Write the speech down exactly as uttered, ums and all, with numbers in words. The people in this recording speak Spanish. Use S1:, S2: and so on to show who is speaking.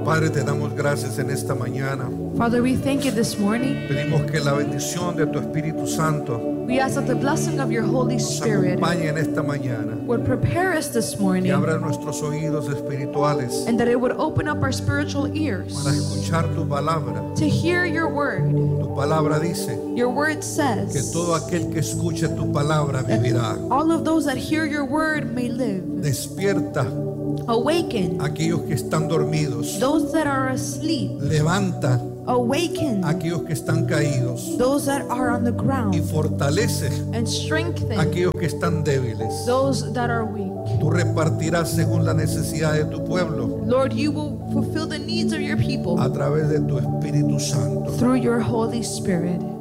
S1: Padre, te damos gracias en esta mañana.
S2: Father, we thank you this morning.
S1: Pedimos que la bendición de tu Espíritu Santo
S2: We ask that the blessing of your Holy
S1: nos
S2: Spirit
S1: acompañe en esta mañana
S2: would prepare us this
S1: y
S2: morning,
S1: abra nuestros oídos espirituales
S2: and that it would open up our spiritual ears
S1: para escuchar tu palabra.
S2: to hear your word.
S1: Tu palabra dice
S2: Your word
S1: que
S2: says
S1: todo aquel que escuche tu palabra vivirá.
S2: all of those that hear your word may live.
S1: Despierta
S2: Awaken
S1: a aquellos que están dormidos.
S2: those that are asleep.
S1: Levanta
S2: Awaken
S1: a aquellos que están caídos
S2: those that are on the
S1: y
S2: ground,
S1: fortalece
S2: and
S1: a
S2: strengthen
S1: aquellos que están débiles.
S2: those that are weak.
S1: Tú repartirás según la necesidad de tu pueblo
S2: Lord, you will fulfill the needs of your people
S1: a través de tu Espíritu Santo.
S2: through your Holy Spirit.